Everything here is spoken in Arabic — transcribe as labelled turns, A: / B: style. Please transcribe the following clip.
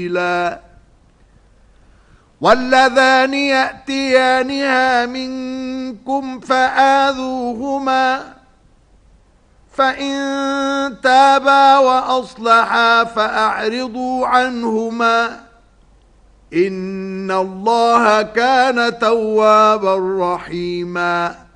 A: واللذان يأتيانها منكم فآذوهما فإن تابا وأصلحا فأعرضوا عنهما إن الله كان توابا رحيما